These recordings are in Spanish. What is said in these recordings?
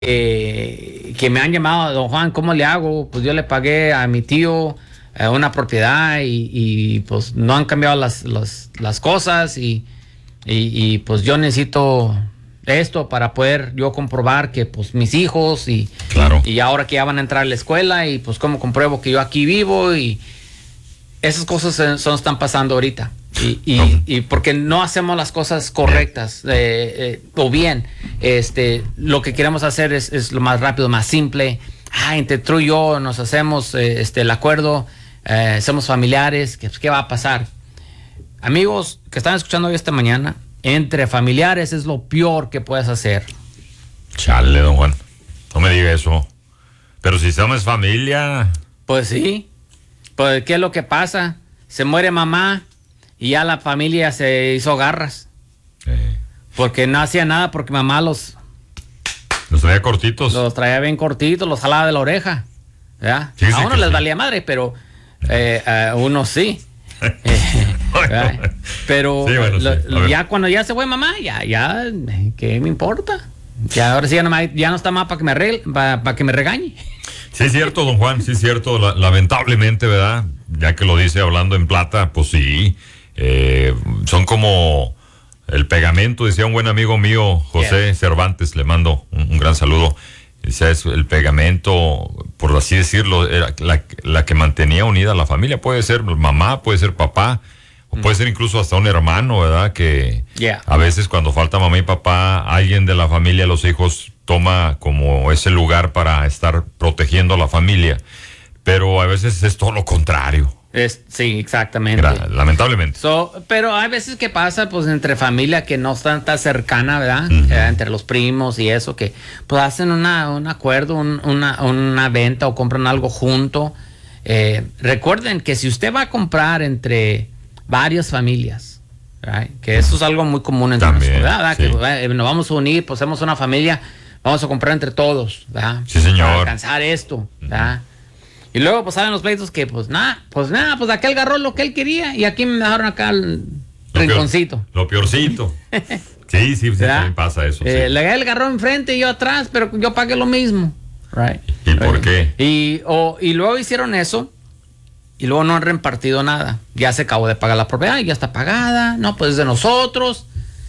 que me han llamado, don Juan, ¿cómo le hago? Pues yo le pagué a mi tío una propiedad y pues no han cambiado las cosas y pues yo necesito esto para poder yo comprobar que pues mis hijos Claro. y ahora que ya van a entrar a la escuela y pues cómo compruebo que yo aquí vivo y esas cosas están pasando ahorita y porque no hacemos las cosas correctas o bien lo que queremos hacer es lo más rápido, más simple. Entre tú y yo nos hacemos el acuerdo, somos familiares, ¿qué va a pasar? Amigos que están escuchando hoy esta mañana, entre familiares es lo peor que puedes hacer. Chale, don Juan, no me diga eso. Pero si somos familia. Pues sí. Pues, ¿qué es lo que pasa? Se muere mamá y ya la familia se hizo garras. Porque no hacía nada porque mamá los traía cortitos. Los traía bien cortitos, los jalaba de la oreja. ¿Ya? Sí, a uno les valía madre, pero a uno sí. Pero sí, bueno, sí. ya cuando ya se fue mamá, ya, ¿qué me importa? Ya ahora sí ya no está más para que me regañe. Sí, es cierto, don Juan, sí, es cierto. Lamentablemente, ¿verdad? Ya que lo dice hablando en plata, pues sí. Son como el pegamento, decía un buen amigo mío, José Cervantes, le mando un gran saludo. Dice, es el pegamento, por así decirlo, era la que mantenía unida a la familia. Puede ser mamá, puede ser papá, o puede ser incluso hasta un hermano, ¿verdad? Que a veces cuando falta mamá y papá, alguien de la familia, los hijos, toma como ese lugar para estar protegiendo a la familia. Pero a veces es todo lo contrario. Sí, exactamente. Lamentablemente. Pero hay veces que pasa, pues, entre familia que no está tan cercana, ¿verdad? Entre los primos y eso, que pues hacen un acuerdo, una venta o compran algo junto. Recuerden que si usted va a comprar entre varias familias, ¿right? Que eso es algo muy común entre nosotros, ¿verdad? Sí. Que nos vamos a unir, pues somos una familia, vamos a comprar entre todos, ¿verdad? Sí, señor. Para alcanzar esto, ¿verdad? Y luego pues salen los pleitos que pues aquel agarró lo que él quería y aquí me dejaron acá el rinconcito. Lo peorcito. Sí, también pasa eso. Él agarró enfrente y yo atrás, pero yo pagué lo mismo. Right. ¿Y por qué? Y luego hicieron eso y luego no han repartido nada. Ya se acabó de pagar la propiedad y ya está pagada. No, pues es de nosotros.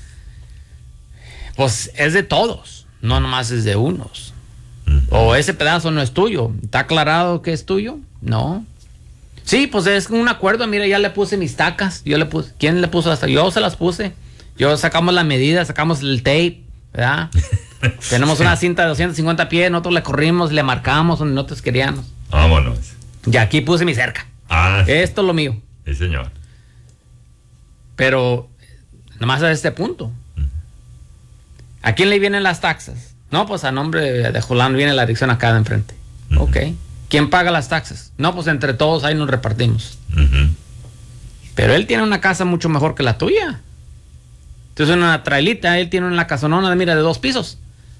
Pues es de todos, no nomás es de unos. O ese pedazo no es tuyo. ¿Está aclarado que es tuyo? No. Sí, pues es un acuerdo. Mira, ya le puse mis tacas. ¿Quién le puso hasta? Yo se las puse. Sacamos la medida, sacamos el tape, ¿verdad? Tenemos una cinta de 250 pies, nosotros le corrimos, le marcamos donde nosotros queríamos. Vámonos. Y aquí puse mi cerca. Esto es lo mío. Sí, señor. Pero, nomás a este punto. ¿A quién le vienen las taxas? No, pues a nombre de Julano viene la dirección acá de enfrente. Ok. ¿Quién paga las taxas? No, pues entre todos ahí nos repartimos. Pero él tiene una casa mucho mejor que la tuya. Entonces una trailita, él tiene una casonona, mira, de 2 pisos.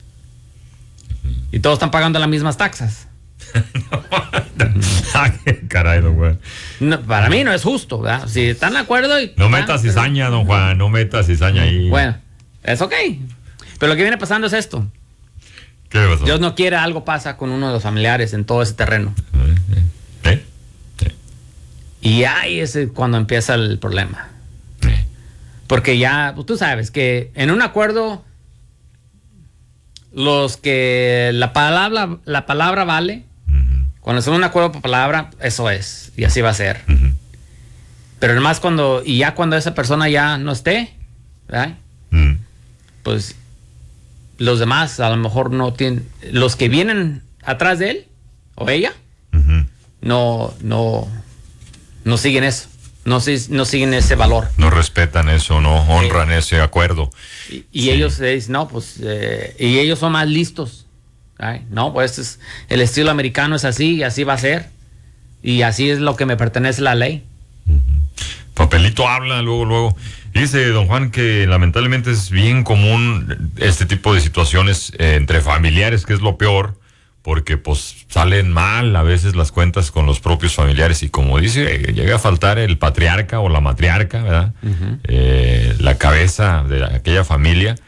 Y todos están pagando las mismas taxas. Caray, don Juan. No, para mí no es justo, ¿verdad? Si están de acuerdo... No metas cizaña, don Juan, no metas cizaña ahí. Bueno, es ok. Pero lo que viene pasando es esto. ¿Qué pasó? Dios no quiere, algo pasa con uno de los familiares en todo ese terreno. Y ahí es cuando empieza el problema. Porque ya, pues tú sabes que en un acuerdo, los que la palabra vale, cuando es un acuerdo por palabra, eso es, y así va a ser. Pero además cuando esa persona ya no esté, ¿verdad? Pues los demás a lo mejor no tienen, los que vienen atrás de él o ella, no siguen eso, no siguen ese valor. No respetan eso, no honran ese acuerdo. Y ellos dicen, no, pues, y ellos son más listos. Ay, no, pues es, el estilo americano es así y así va a ser. Y así es lo que me pertenece la ley. Papelito habla, luego. Dice don Juan que lamentablemente es bien común este tipo de situaciones entre familiares, que es lo peor, porque pues salen mal a veces las cuentas con los propios familiares y como dice, llega a faltar el patriarca o la matriarca, ¿verdad? La cabeza de aquella familia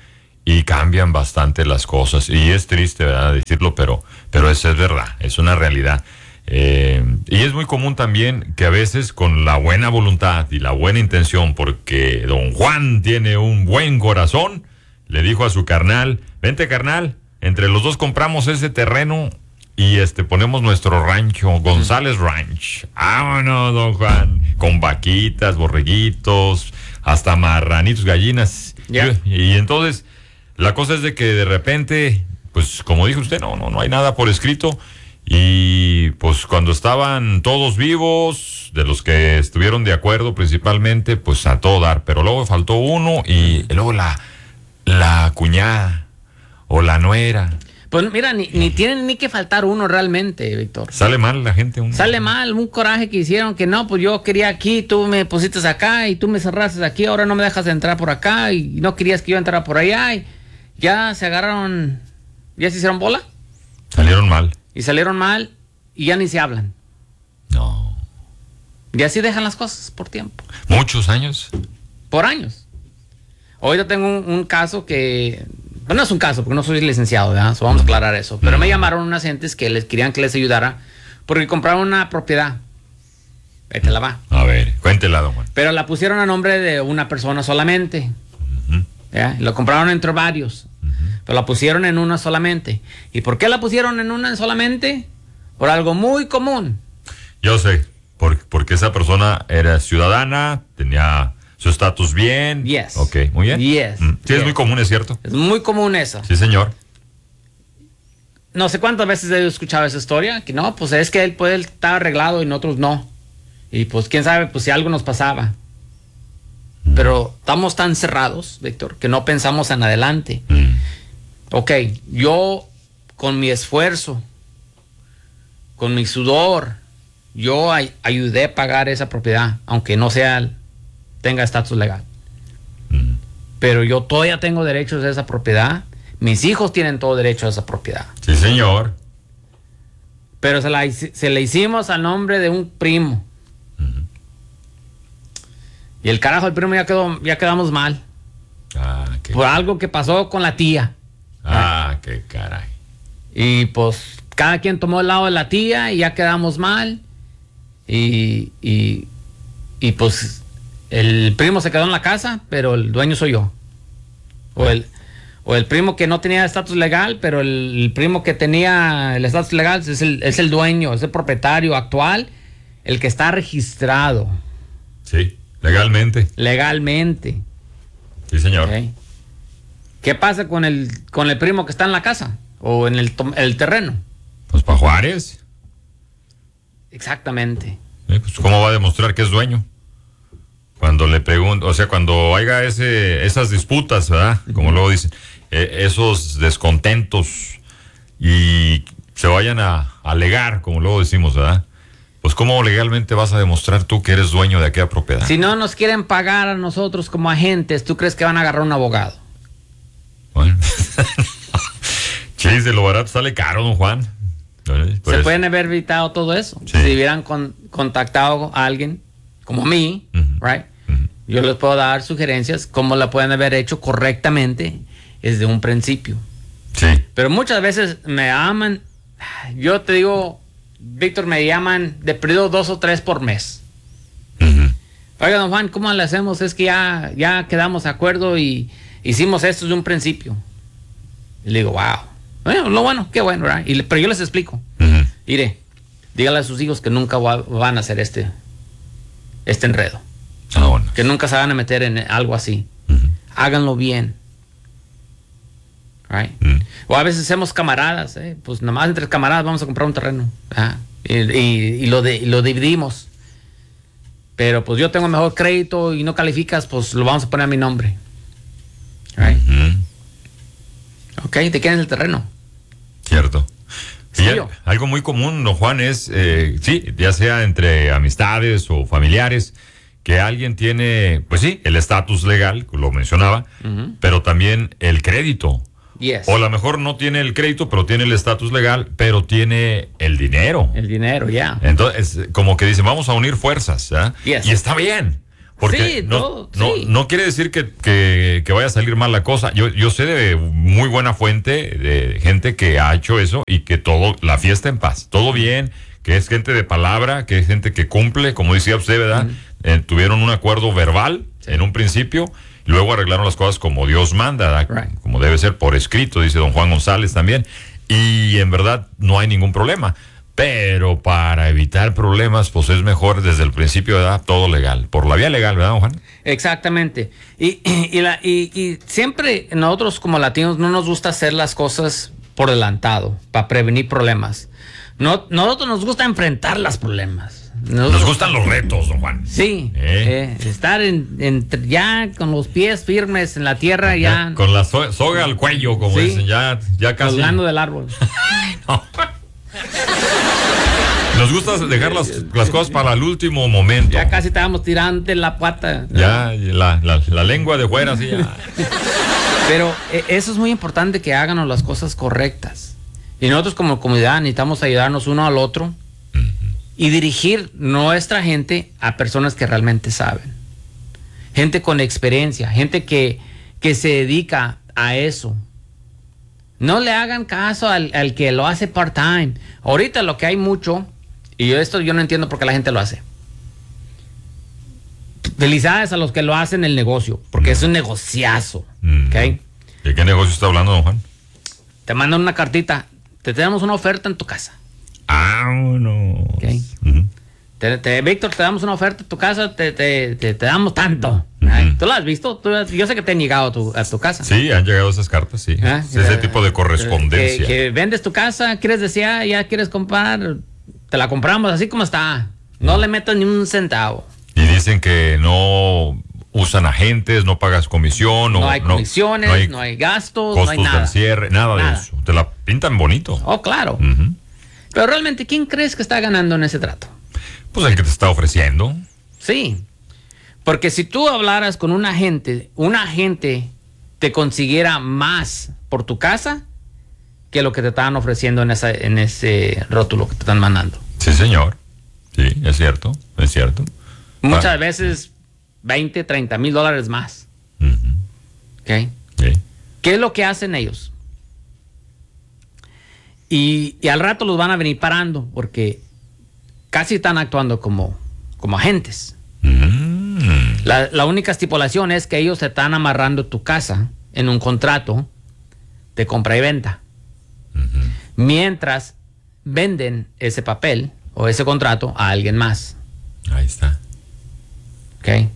y cambian bastante las cosas. Y es triste, ¿verdad?, decirlo, pero eso es verdad, es una realidad. Y es muy común también que a veces con la buena voluntad y la buena intención, porque don Juan tiene un buen corazón, le dijo a su carnal: vente, carnal, entre los dos compramos ese terreno y ponemos nuestro rancho, González Ranch. Vámonos, don Juan, con vaquitas, borreguitos, hasta marranitos, gallinas. Yeah. Y entonces la cosa es de que de repente, pues como dijo usted, no hay nada por escrito. Y pues cuando estaban todos vivos, de los que estuvieron de acuerdo principalmente, pues a todo dar, pero luego faltó uno y luego la cuñada o la nuera. Pues mira, ni tienen ni que faltar uno realmente, Víctor. Sale mal la gente. Sale mal, un coraje que hicieron, que no, pues yo quería aquí, tú me pusiste acá y tú me cerraste aquí, ahora no me dejas entrar por acá y no querías que yo entrara por allá y ya se agarraron, ya se hicieron bola. Salieron mal. Y salieron mal y ya ni se hablan. No. Y así dejan las cosas por tiempo. ¿Muchos años? Por años. Ahorita tengo un caso que... Bueno, no es un caso porque no soy licenciado, ¿verdad? Vamos a aclarar eso. Pero me llamaron unas gentes que les querían que les ayudara porque compraron una propiedad. Ahí te la va. A ver, cuéntela, don Juan. Pero la pusieron a nombre de una persona solamente. ¿Ya? Lo compraron entre varios. Pero la pusieron en una solamente. ¿Y por qué la pusieron en una solamente? Por algo muy común. Yo sé, porque esa persona era ciudadana, tenía su estatus bien. Yes. Ok, muy bien. Yes. Sí, yes. Es muy común, ¿es cierto? Es muy común eso. Sí, señor. No sé cuántas veces he escuchado esa historia, que no, pues es que él puede estar arreglado y nosotros no. Y pues quién sabe, pues si algo nos pasaba. Pero estamos tan cerrados, Víctor, que no pensamos en adelante. Ok, yo con mi esfuerzo, con mi sudor, yo ayudé a pagar esa propiedad, aunque no tenga estatus legal. Pero yo todavía tengo derechos a esa propiedad. Mis hijos tienen todo derecho a esa propiedad. Sí, señor. Pero se la hicimos a nombre de un primo. Y el carajo, el primo ya quedamos mal. Por algo que pasó con la tía. Qué caray. Y pues cada quien tomó el lado de la tía y ya quedamos mal. Y pues el primo se quedó en la casa, pero el dueño soy yo. O el primo que no tenía estatus legal, pero el primo que tenía el estatus legal es el dueño, es el propietario actual, el que está registrado. Sí, legalmente. Legalmente. Sí, señor. Okay. ¿Qué pasa con el primo que está en la casa o en el terreno? Pues para Juárez. Exactamente. Pues ¿cómo va a demostrar que es dueño? Cuando le pregunto, o sea, cuando haya esas disputas, ¿verdad? Como luego dicen, esos descontentos y se vayan a alegar, como luego decimos, ¿verdad? Pues ¿cómo legalmente vas a demostrar tú que eres dueño de aquella propiedad? Si no nos quieren pagar a nosotros como agentes, ¿tú crees que van a agarrar un abogado? Bueno. Chis, de lo barato sale caro, don Juan. Se pueden haber evitado todo eso. Sí. Si hubieran contactado a alguien como a mí, right? Yo les puedo dar sugerencias cómo la pueden haber hecho correctamente desde un principio. Sí. Pero muchas veces me llaman, yo te digo, Víctor, me llaman de periodo 2 o 3 por mes. Oiga, don Juan, ¿cómo le hacemos? Es que ya quedamos de acuerdo y hicimos esto desde un principio. Y le digo, wow. Bueno, qué bueno, ¿verdad? Pero yo les explico. Mire, dígale a sus hijos que nunca van a hacer este enredo. Bueno. Que nunca se van a meter en algo así. Háganlo bien. Right? O a veces hacemos camaradas, pues nomás entre camaradas vamos a comprar un terreno. Y lo dividimos. Pero pues yo tengo mejor crédito y no calificas, pues lo vamos a poner a mi nombre. Right? Ok, te quedas en el terreno. Cierto. Sí, algo muy común, don Juan, es, sí, ya sea entre amistades o familiares, que alguien tiene, pues sí, el estatus legal, lo mencionaba, pero también el crédito. Yes. O a lo mejor no tiene el crédito, pero tiene el estatus legal, pero tiene el dinero. El dinero, ya. Entonces, como que dicen, vamos a unir fuerzas, ¿eh? Yes. Y está bien. Porque Sí, no quiere decir que vaya a salir mal la cosa. Yo sé de muy buena fuente de gente que ha hecho eso y que la fiesta en paz, todo bien, que es gente de palabra, que es gente que cumple, como decía usted, ¿verdad? Tuvieron un acuerdo verbal en un principio, y luego arreglaron las cosas como Dios manda, ¿verdad? Right. Como debe ser por escrito, dice don Juan González también, y en verdad no hay ningún problema. Pero para evitar problemas, pues es mejor desde el principio, ¿verdad? Todo legal, por la vía legal, ¿verdad, don Juan? Exactamente. Y siempre nosotros como latinos no nos gusta hacer las cosas por adelantado, para prevenir problemas. Nosotros nos gusta enfrentar los problemas. Nos gustan los retos, don Juan. Sí, estar ya con los pies firmes en la tierra, ya. Con la soga al cuello, como dicen, ya casi. Colgando del árbol. No. Nos gusta dejar las cosas para el último momento. Ya casi estábamos tirando la pata. Ya, la lengua de fuera, sí. Ya. Pero eso es muy importante, que háganos las cosas correctas. Y nosotros como comunidad necesitamos ayudarnos uno al otro y dirigir nuestra gente a personas que realmente saben. Gente con experiencia, gente que se dedica a eso. No le hagan caso al que lo hace part-time. Ahorita lo que hay mucho, y esto yo no entiendo por qué la gente lo hace. Felicidades a los que lo hacen el negocio, porque es un negociazo. ¿Okay? ¿De qué negocio está hablando, don Juan? Te mandan una cartita, te tenemos una oferta en tu casa. No. Okay. Víctor, te damos una oferta en tu casa, te damos tanto. ¿Tú lo has visto? Yo sé que te han llegado a tu casa. Sí, han llegado esas cartas, sí. Ese tipo de correspondencia. Que vendes tu casa, quieres desear, ya quieres comprar, te la compramos así como está. No le metas ni un centavo. Y dicen que no usan agentes, no pagas comisión. No hay comisiones, no hay gastos, costos no hay nada. del cierre, nada de eso. Te la pintan bonito. Oh, claro. Pero realmente, ¿quién crees que está ganando en ese trato? Pues el que te está ofreciendo. Sí. Porque si tú hablaras con un agente te consiguiera más por tu casa que lo que te estaban ofreciendo en ese rótulo que te están mandando. Sí, señor. Sí, es cierto. Muchas veces $20, $30,000 más. ¿Okay? Sí. ¿Qué es lo que hacen ellos? Y al rato los van a venir parando porque casi están actuando como agentes. La única estipulación es que ellos se están amarrando tu casa en un contrato de compra y venta. Mientras venden ese papel o ese contrato a alguien más. Ahí está. ¿Ok?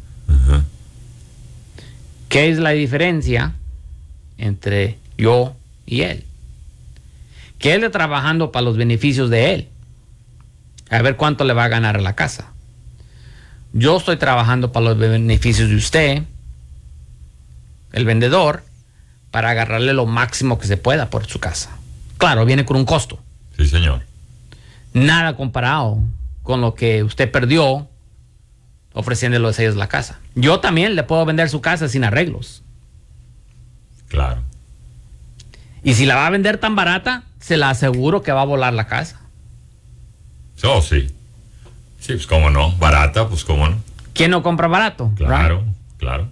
¿Qué es la diferencia entre yo y él? Que él está trabajando para los beneficios de él. A ver cuánto le va a ganar a la casa. Yo estoy trabajando para los beneficios de usted, el vendedor, para agarrarle lo máximo que se pueda por su casa. Claro, viene con un costo. Sí, señor. Nada comparado con lo que usted perdió ofreciéndole a ellos la casa. Yo también le puedo vender su casa sin arreglos. Claro. Y si la va a vender tan barata, se la aseguro que va a volar la casa. Oh, sí. Sí, pues cómo no. Barata, pues cómo no. ¿Quién no compra barato? Claro, Right? claro.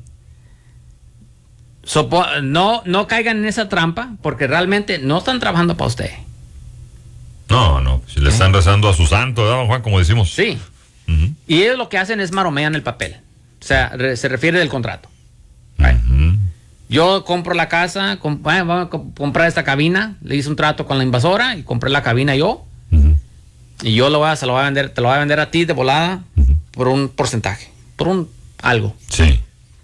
No caigan en esa trampa porque realmente no están trabajando para usted. No, pues le están rezando a su santo, ¿verdad, don Juan? Como decimos. Sí. Y ellos lo que hacen es maromean el papel. O sea, se refiere del contrato. Right. Yo compro la casa, vamos a comprar esta cabina, le hice un trato con la invasora y compré la cabina yo. Y yo te lo voy a vender a ti de volada por un porcentaje, por un algo. Sí.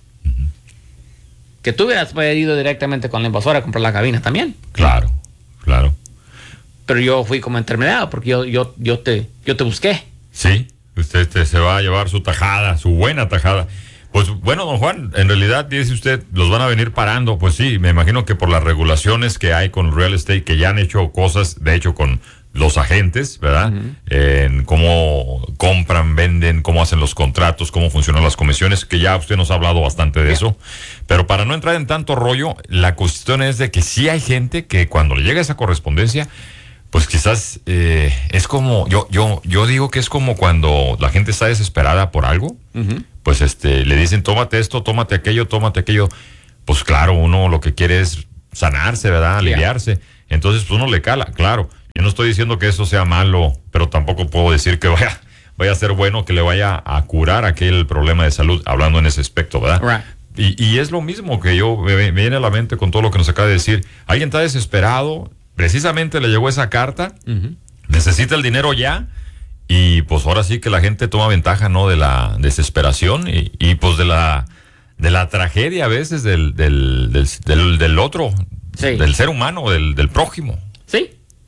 Que tú hubieras pedido directamente con la invasora a comprar la cabina también. Claro. Pero yo fui como intermediario porque yo te busqué. Sí, usted se va a llevar su tajada, su buena tajada. Pues bueno, don Juan, en realidad dice usted, los van a venir parando. Pues sí, me imagino que por las regulaciones que hay con real estate, que ya han hecho cosas, de hecho con los agentes, ¿verdad? En cómo compran, venden, cómo hacen los contratos, cómo funcionan las comisiones, que ya usted nos ha hablado bastante de eso. Pero para no entrar en tanto rollo, la cuestión es de que sí hay gente que cuando le llega esa correspondencia, pues quizás es como, yo digo que es como cuando la gente está desesperada por algo, pues le dicen, tómate esto, tómate aquello. Pues claro, uno lo que quiere es sanarse, ¿verdad? Aliviarse. Entonces, pues uno le cala, claro. Yo no estoy diciendo que eso sea malo, pero tampoco puedo decir que vaya a ser bueno, que le vaya a curar aquel problema de salud, hablando en ese aspecto, ¿verdad? Right. Y es lo mismo que me viene a la mente con todo lo que nos acaba de decir. Alguien está desesperado, precisamente le llegó esa carta, necesita el dinero ya, y pues ahora sí que la gente toma ventaja, ¿no? De la desesperación y pues de la tragedia a veces del otro, sí, del ser humano, del prójimo. Sí.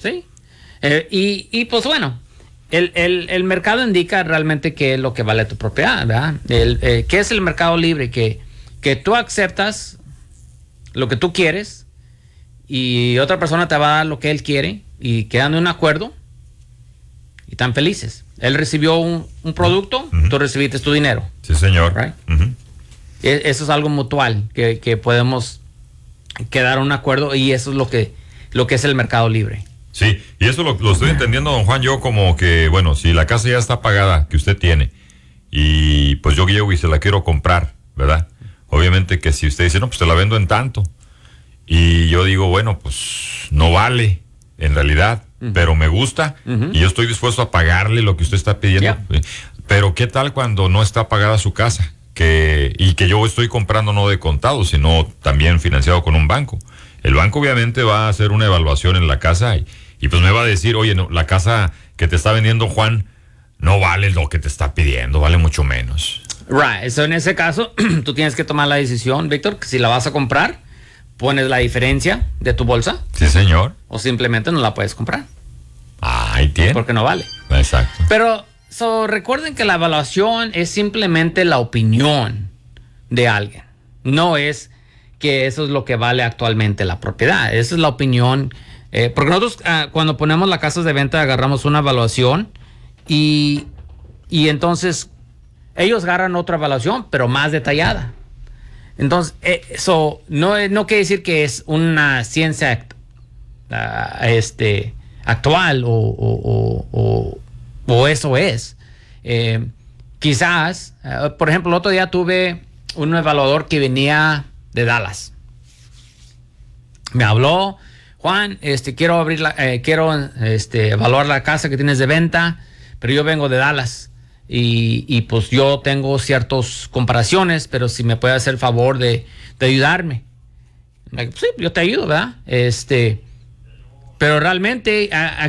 Y pues bueno, el mercado indica realmente qué es lo que vale tu propiedad, ¿verdad? ¿Qué es el mercado libre? Que tú aceptas lo que tú quieres y otra persona te va a dar lo que él quiere y quedan de un acuerdo y están felices. Él recibió un producto, tú recibiste tu dinero. Sí, señor. Right? Eso es algo mutual, que podemos quedar a un acuerdo, y eso es lo que es el mercado libre. Sí, y eso lo estoy entendiendo, don Juan, yo como que, bueno, si la casa ya está pagada, que usted tiene, y pues yo llego y se la quiero comprar, ¿verdad? Obviamente que si usted dice, no, pues te la vendo en tanto, y yo digo, bueno, pues no vale, en realidad, pero me gusta, y yo estoy dispuesto a pagarle lo que usted está pidiendo. Pero ¿qué tal cuando no está pagada su casa? Y que yo estoy comprando no de contado, sino también financiado con un banco. El banco obviamente va a hacer una evaluación en la casa y pues me va a decir, oye, no, la casa que te está vendiendo Juan no vale lo que te está pidiendo, vale mucho menos. Right, so en ese caso tú tienes que tomar la decisión, Víctor, que si la vas a comprar, pones la diferencia de tu bolsa. Sí, señor. O simplemente no la puedes comprar. Ahí tiene. Porque no vale. Exacto. Pero recuerden que la evaluación es simplemente la opinión de alguien. No es que eso es lo que vale actualmente la propiedad. Esa es la opinión. Porque nosotros cuando ponemos las casas de venta agarramos una evaluación y entonces ellos agarran otra evaluación, pero más detallada. Entonces, eso no quiere decir que es una ciencia actual o eso es. Quizás, por ejemplo, el otro día tuve un evaluador que venía de Dallas. Me habló, Juan, quiero evaluar la casa que tienes de venta, pero yo vengo de Dallas y pues yo tengo ciertas comparaciones, pero si me puede hacer el favor de ayudarme. Sí, yo te ayudo, ¿verdad? Pero realmente,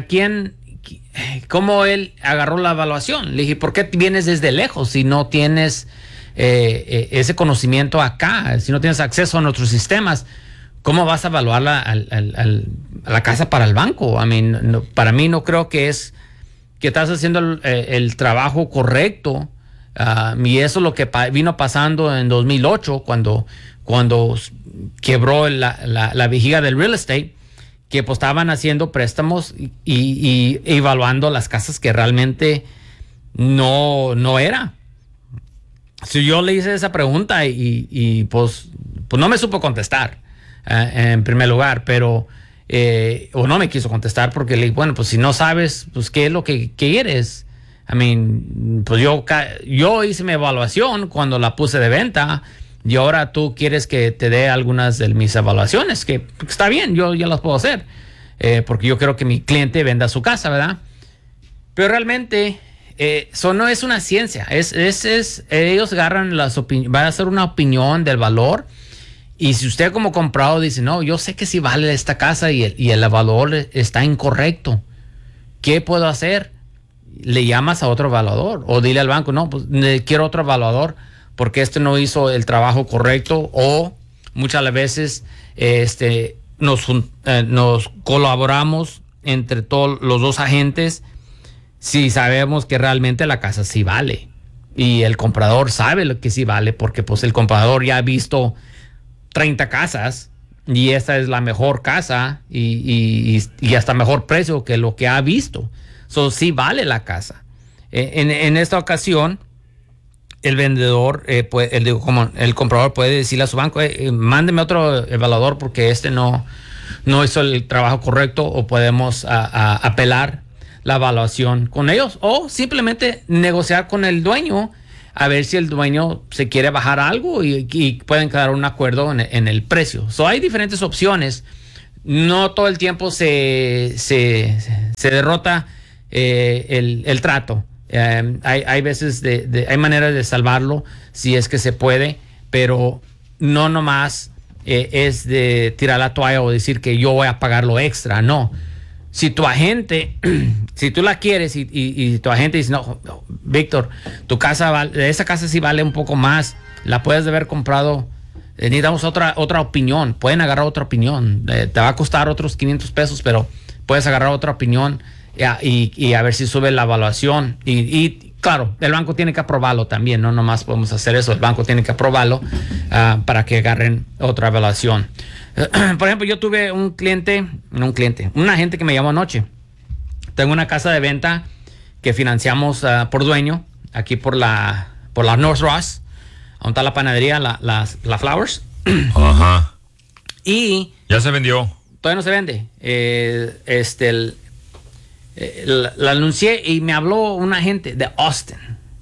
¿cómo él agarró la evaluación? Le dije, ¿por qué vienes desde lejos si no tienes ese conocimiento acá? Si no tienes acceso a nuestros sistemas, ¿cómo vas a evaluar la casa para el banco? Para mí no creo que estás haciendo el trabajo correcto. Y eso es lo que vino pasando en 2008 cuando quebró la vejiga del real estate, que pues estaban haciendo préstamos y evaluando las casas que realmente no era. Si yo le hice esa pregunta y pues no me supo contestar en primer lugar, pero o no me quiso contestar porque le dije, bueno, pues si no sabes, pues qué es lo que quieres. Pues yo hice mi evaluación cuando la puse de venta y ahora tú quieres que te dé algunas de mis evaluaciones, que está bien, yo ya las puedo hacer, porque yo quiero que mi cliente venda su casa, ¿verdad? Pero realmente eso no es una ciencia, ellos agarran va a hacer una opinión del valor, y si usted como comprador dice, no, yo sé que sí vale esta casa y el evaluador está incorrecto, ¿qué puedo hacer? Le llamas a otro evaluador o dile al banco, no, pues quiero otro evaluador porque no hizo el trabajo correcto, o muchas veces nos colaboramos entre todos los dos agentes si sabemos que realmente la casa sí vale y el comprador sabe lo que sí vale, porque pues el comprador ya ha visto 30 casas y esta es la mejor casa y hasta mejor precio que lo que ha visto. Sí vale la casa. En esta ocasión, el vendedor, el comprador puede decirle a su banco, mándeme otro evaluador porque no hizo el trabajo correcto, o podemos apelar la evaluación con ellos, o simplemente negociar con el dueño a ver si el dueño se quiere bajar algo y pueden quedar un acuerdo en el precio. So, hay diferentes opciones. No todo el tiempo se derrota el trato. Hay veces hay maneras de salvarlo si es que se puede, pero no nomás es de tirar la toalla o decir que yo voy a pagar lo extra. No. Si tu agente, si tú la quieres y tu agente dice, no, Víctor, tu casa esa casa sí vale un poco más, la puedes haber comprado, necesitamos otra opinión, pueden agarrar otra opinión, te va a costar otros $500, pero puedes agarrar otra opinión y a ver si sube la evaluación. Y claro, el banco tiene que aprobarlo también, no nomás podemos hacer eso, el banco tiene que aprobarlo para que agarren otra evaluación. Por ejemplo, yo tuve un agente que me llamó anoche. Tengo una casa de venta que financiamos por dueño, aquí por la North Ross, donde está la panadería, la Flowers. Ajá. Y ya se vendió. Todavía no se vende. La anuncié y me habló un agente de Austin.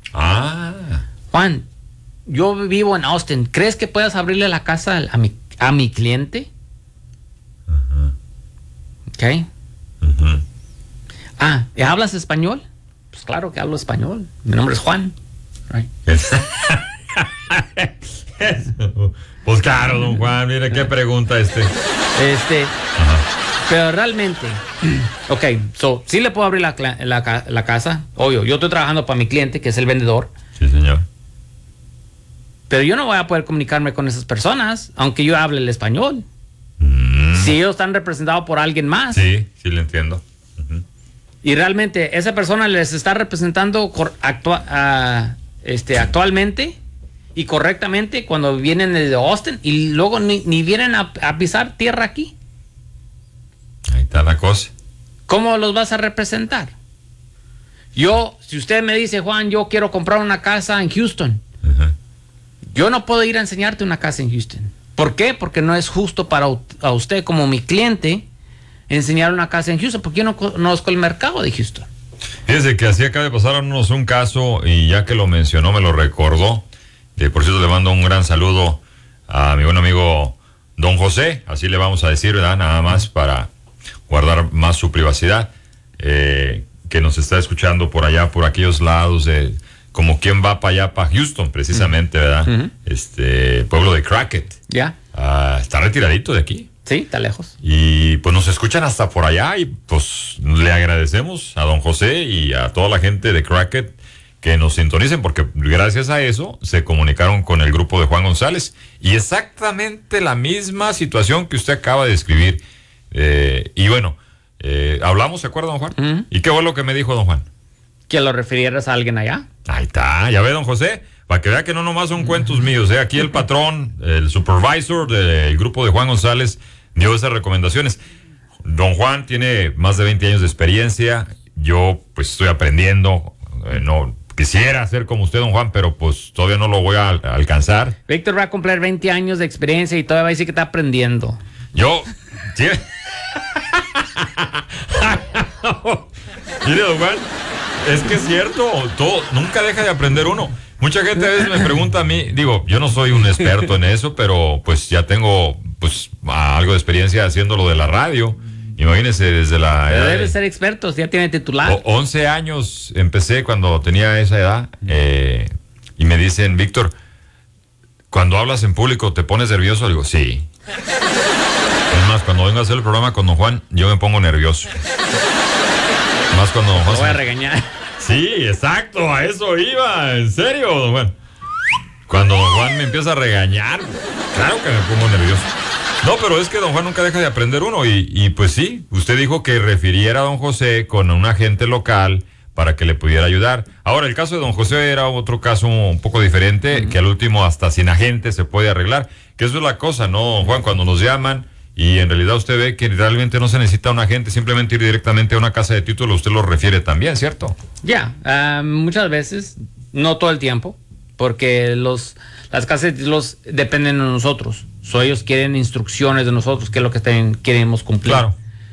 Juan, yo vivo en Austin. ¿Crees que puedas abrirle la casa a mi cliente? Ok. ¿Hablas español? Pues claro que hablo español. Mi nombre es Juan. Right. Pues claro, don Juan, mire qué pregunta Pero realmente, ok, sí le puedo abrir la casa. Obvio, yo estoy trabajando para mi cliente, que es el vendedor. Sí, señor. Pero yo no voy a poder comunicarme con esas personas, aunque yo hable el español. Si ellos están representados por alguien más. Sí, le entiendo. Y realmente esa persona les está representando actualmente y correctamente cuando vienen de Austin y luego ni vienen a pisar tierra aquí. Ahí está la cosa. ¿Cómo los vas a representar? Si usted me dice, Juan, yo quiero comprar una casa en Houston, yo no puedo ir a enseñarte una casa en Houston. ¿Por qué? Porque no es justo para usted como mi cliente enseñar una casa en Houston, porque yo no conozco el mercado de Houston. Fíjese que así acaba de pasarnos un caso y ya que lo mencionó me lo recordó. Por cierto, le mando un gran saludo a mi buen amigo don José, así le vamos a decir, ¿verdad? Nada más para guardar más su privacidad, que nos está escuchando por allá, por aquellos lados, como quien va para allá, para Houston, precisamente, ¿verdad? Pueblo de Crockett. Ya. Está retiradito de aquí. Sí, está lejos. Y pues nos escuchan hasta por allá y pues le agradecemos a don José y a toda la gente de Crockett que nos sintonicen, porque gracias a eso se comunicaron con el grupo de Juan González y exactamente la misma situación que usted acaba de describir. Y bueno, hablamos, ¿se acuerda, don Juan? ¿Y qué fue lo que me dijo don Juan? Que lo refirieras a alguien allá. Ahí está, ya ve, don José, para que vea que no nomás son cuentos míos, aquí el patrón, el supervisor del grupo de Juan González dio esas recomendaciones. Don Juan tiene más de 20 años de experiencia, yo pues estoy aprendiendo, no quisiera ser como usted, don Juan, pero pues todavía no lo voy a alcanzar. Víctor va a cumplir 20 años de experiencia y todavía va a decir que está aprendiendo. ¿Sí? Mire, don Juan, es que es cierto, nunca deja de aprender uno. Mucha gente a veces me pregunta a mí, digo, yo no soy un experto en eso, pero pues ya tengo pues algo de experiencia haciendo lo de la radio. Imagínese, desde la edad. Debe ser expertos, ya tiene titular. 11 años empecé cuando tenía esa edad. Y me dicen, Víctor, cuando hablas en público, ¿te pones nervioso? Digo, sí. Es más, cuando vengo a hacer el programa con don Juan, yo me pongo nervioso. Más cuando don Juan. Lo voy a regañar. Sí, exacto, a eso iba. En serio, don Juan. Cuando don Juan me empieza a regañar, claro que me pongo nervioso. No, pero es que don Juan nunca deja de aprender uno y pues sí, usted dijo que refiriera a don José con un agente local para que le pudiera ayudar. Ahora, el caso de don José era otro caso un poco diferente, que al último hasta sin agente se puede arreglar, que eso es la cosa, ¿no, don Juan? Cuando nos llaman y en realidad usted ve que realmente no se necesita un agente, simplemente ir directamente a una casa de título, usted lo refiere también, ¿cierto? Muchas veces, no todo el tiempo, porque las casas de títulos dependen de nosotros. Ellos quieren instrucciones de nosotros, que es lo que queremos cumplir. Claro.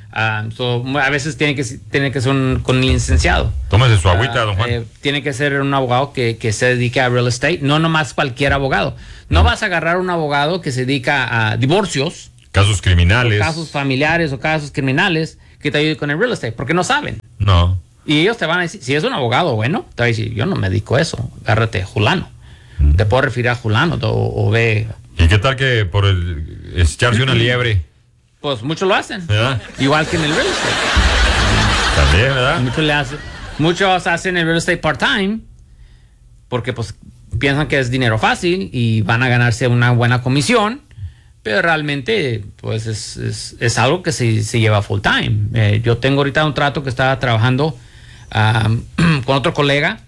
A veces tiene que ser con un licenciado. Tómese su agüita, don Juan. Tiene que ser un abogado que se dedique a real estate, no nomás cualquier abogado. No vas a agarrar un abogado que se dedica a divorcios, casos criminales, casos familiares o casos criminales que te ayude con el real estate, porque no saben. No. Y ellos te van a decir, si es un abogado bueno, te va a decir, yo no me dedico a eso, agárrate a Julano. Te puedo referir a Julano o ve. ¿Y qué tal que por echarse una liebre? Pues muchos lo hacen. ¿Verdad? Igual que en el real estate. También, ¿verdad? Muchos hacen el real estate part-time porque pues piensan que es dinero fácil y van a ganarse una buena comisión, pero realmente pues es algo que se lleva full-time. Yo tengo ahorita un trato que estaba trabajando con otro colega,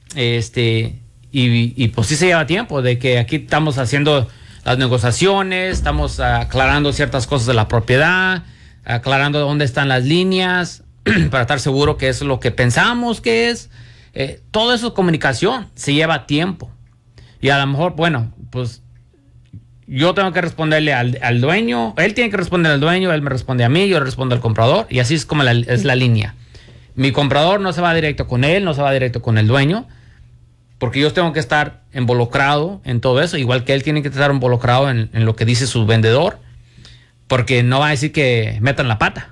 y pues sí se lleva tiempo, de que aquí estamos haciendo las negociaciones, estamos aclarando ciertas cosas de la propiedad, aclarando dónde están las líneas, para estar seguro que es lo que pensamos que es. Todo eso es comunicación, se lleva tiempo. Y a lo mejor, bueno, pues yo tengo que responderle al dueño, él tiene que responder al dueño, él me responde a mí, yo le respondo al comprador, y así es como es la línea. Mi comprador no se va directo con él, no se va directo con el dueño, porque yo tengo que estar involucrado en todo eso, igual que él tiene que estar involucrado en lo que dice su vendedor, porque no va a decir que metan la pata.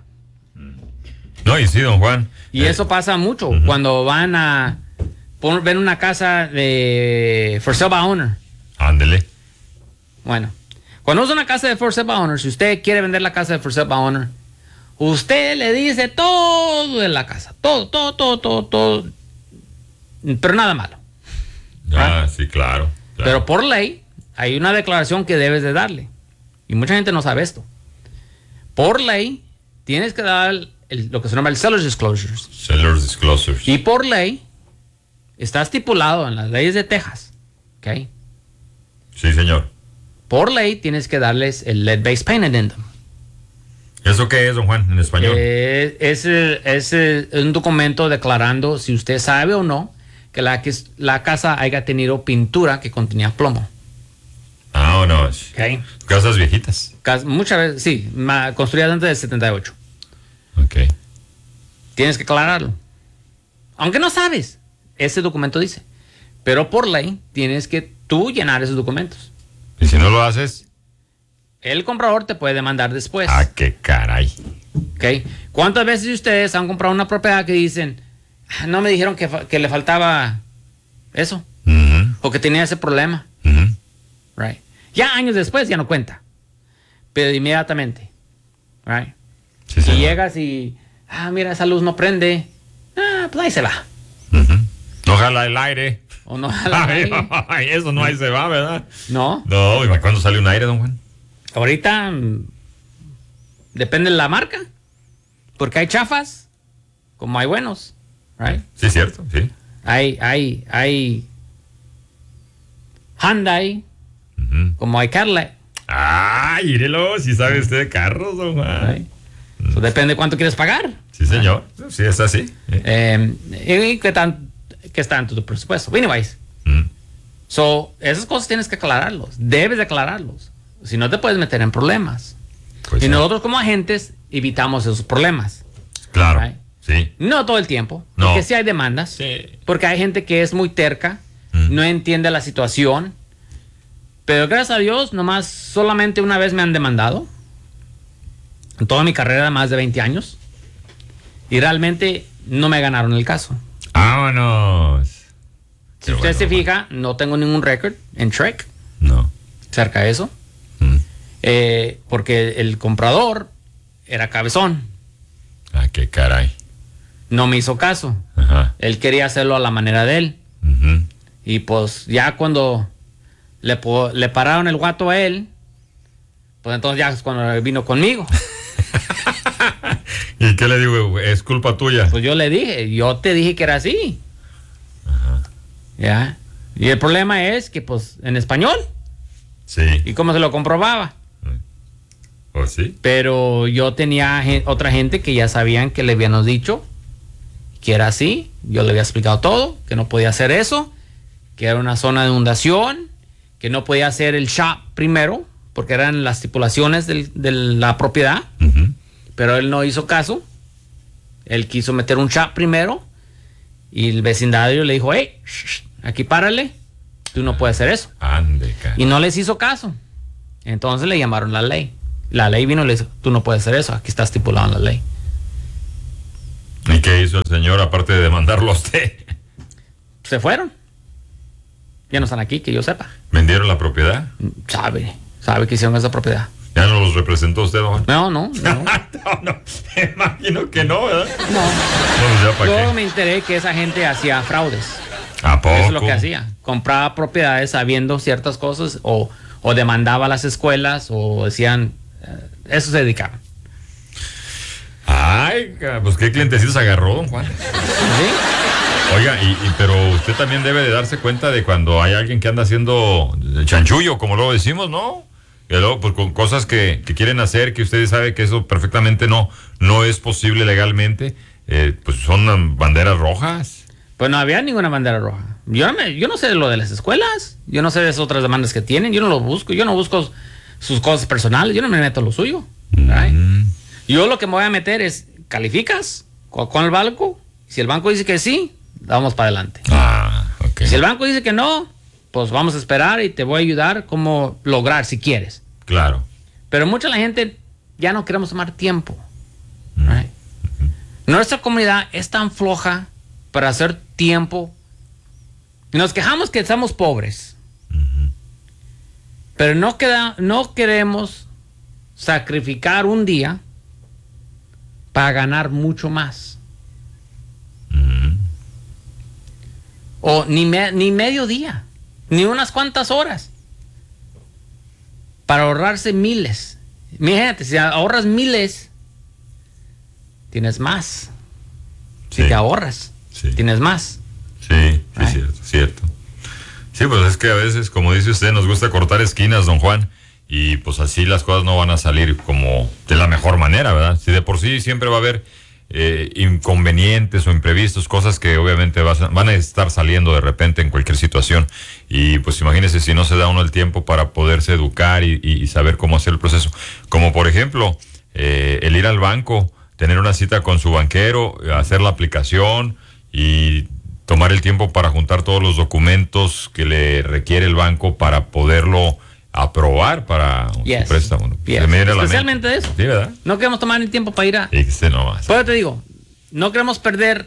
No, y sí, don Juan. Y eso pasa mucho cuando van a ven una casa de for sale by owner. Ándele. Bueno, cuando es una casa de for sale by owner, si usted quiere vender la casa de for sale by owner, usted le dice todo de la casa, todo, pero nada malo. Sí, claro. Pero por ley hay una declaración que debes de darle. Y mucha gente no sabe esto. Por ley tienes que dar lo que se llama el seller's disclosures. Seller's disclosures. Y por ley está estipulado en las leyes de Texas. ¿Ok? Sí, señor. Por ley tienes que darles el lead-based paint addendum. ¿Eso qué es, don Juan, en español? Es un documento declarando si usted sabe o no que la casa haya tenido pintura que contenía plomo. Ah, no. Okay. Casas viejitas. Muchas veces, sí, construidas antes del 78. Ok. Tienes que aclararlo. Aunque no sabes, ese documento dice. Pero por ley tienes que tú llenar esos documentos. ¿Y si no lo haces? El comprador te puede demandar después. Ah, qué caray. Okay. ¿Cuántas veces ustedes han comprado una propiedad que dicen, no me dijeron que le faltaba eso? O que tenía ese problema. Right. Ya años después ya no cuenta. Pero inmediatamente. Right. Sí, si llegas y, mira, esa luz no prende. Pues ahí se va. No jala el aire. O no jala el aire. Eso no ahí se va, ¿verdad? No. No, ¿y cuándo sale un aire, don Juan? Ahorita depende de la marca. Porque hay chafas como hay buenos. Right? Sí, cierto, sí. Hay Hyundai como hay Cadillac. Mírelo, si sabe usted de carros, don Juan. Right? So, depende cuánto quieres pagar. Sí, señor. Sí, es así. Y qué está en tu presupuesto. Anyways. So, esas cosas tienes que aclararlos. Debes de aclararlos. Si no, te puedes meter en problemas. Pues y nosotros como agentes evitamos esos problemas. Claro. Right? Sí. No todo el tiempo. No. Porque sí hay demandas. Sí. Porque hay gente que es muy terca. No entiende la situación. Pero gracias a Dios, nomás solamente una vez me han demandado. En toda mi carrera de más de 20 años. Y realmente no me ganaron el caso. ¡Vámonos! Si usted se fija, no tengo ningún récord en Trek. No. Cerca de eso. Porque el comprador era cabezón. Qué caray. No me hizo caso. Ajá. Él quería hacerlo a la manera de él. Y pues ya cuando le pararon el guato a él, pues entonces ya es cuando vino conmigo. ¿Y qué le digo? Es culpa tuya. Pues yo le dije, yo te dije que era así. Ya. Y el problema es que pues en español. Sí. ¿Y cómo se lo comprobaba? ¿O sí? Pero yo tenía otra gente que ya sabían que le habíamos dicho que era así. Yo le había explicado todo, que no podía hacer eso, que era una zona de inundación, que no podía hacer el shop primero, porque eran las estipulaciones de la propiedad. pero él no hizo caso. Él quiso meter un chat primero y el vecindario le dijo, hey, aquí párale, tú no puedes hacer eso. Ande, y no les hizo caso. Entonces le llamaron la ley. La ley vino y le dijo, tú no puedes hacer eso, aquí está estipulado en la ley. ¿Y qué hizo el señor aparte de demandarlo a usted? Se fueron. Ya no están aquí, que yo sepa. ¿Vendieron la propiedad? Sabe que hicieron esa propiedad. ¿Ya no los representó usted, don Juan? No. No, imagino que no, ¿verdad? No. Pues ya, ¿para Yo qué? me enteré que esa gente hacía fraudes. ¿A poco? Eso es lo que hacía. Compraba propiedades sabiendo ciertas cosas o demandaba a las escuelas o decían... eso se dedicaban. Ay, pues qué clientecitos agarró, don Juan. ¿Sí? Oiga, pero usted también debe de darse cuenta de cuando hay alguien que anda haciendo chanchullo, como luego decimos, ¿no? Y luego, pues con cosas que quieren hacer, que ustedes saben que eso perfectamente no es posible legalmente, pues son banderas rojas. Pues no había ninguna bandera roja. Yo no sé de lo de las escuelas. Yo no sé de esas otras demandas que tienen. Yo no lo busco. Yo no busco sus cosas personales. Yo no me meto en lo suyo. Yo lo que me voy a meter es, ¿calificas con el banco? Si el banco dice que sí, vamos para adelante. Ok. Si el banco dice que no, pues vamos a esperar y te voy a ayudar cómo lograr si quieres. Claro. Pero mucha la gente ya no queremos tomar tiempo. Right? Nuestra comunidad es tan floja para hacer tiempo. Y nos quejamos que estamos pobres. Pero no queremos sacrificar un día para ganar mucho más. O ni medio día, ni unas cuantas horas, para ahorrarse miles. Imagínate, si ahorras miles, tienes más. Si te ahorras, tienes más. Sí, cierto. Sí, pues es que a veces, como dice usted, nos gusta cortar esquinas, don Juan, y pues así las cosas no van a salir como de la mejor manera, ¿verdad? Si de por sí siempre va a haber inconvenientes o imprevistos, cosas que obviamente van a estar saliendo de repente en cualquier situación, y pues imagínese si no se da uno el tiempo para poderse educar y saber cómo hacer el proceso, como por ejemplo el ir al banco, tener una cita con su banquero, hacer la aplicación y tomar el tiempo para juntar todos los documentos que le requiere el banco para poderlo aprobar para un préstamo. Especialmente de eso. Sí, ¿verdad? No queremos tomar el tiempo para ir a... nomás. Pues te digo, no queremos perder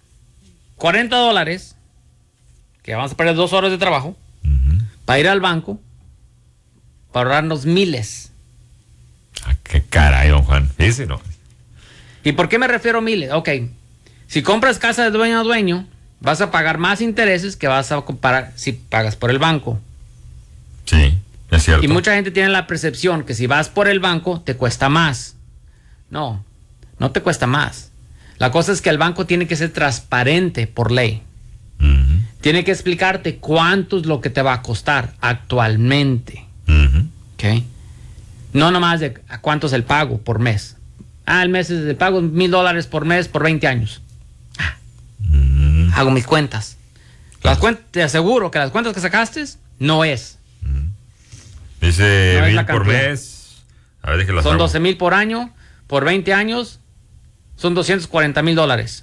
$40, que vamos a perder 2 horas de trabajo, para ir al banco, para ahorrarnos miles. Qué caray, don Juan. Sí, no. ¿Y por qué me refiero a miles? Ok, si compras casa de dueño a dueño, vas a pagar más intereses que vas a comparar si pagas por el banco. Sí, es cierto. Y mucha gente tiene la percepción que si vas por el banco te cuesta más. No te cuesta más. La cosa es que el banco tiene que ser transparente por ley. Tiene que explicarte cuánto es lo que te va a costar actualmente. ¿Ok? No nomás de cuánto es el pago por mes. El mes es el pago $1,000 por mes por 20 años. Hago mis cuentas. Te aseguro que las cuentas que sacaste no es. Dice 1,000 por mes. A ver, son 12,000 por año. Por 20 años son $240,000.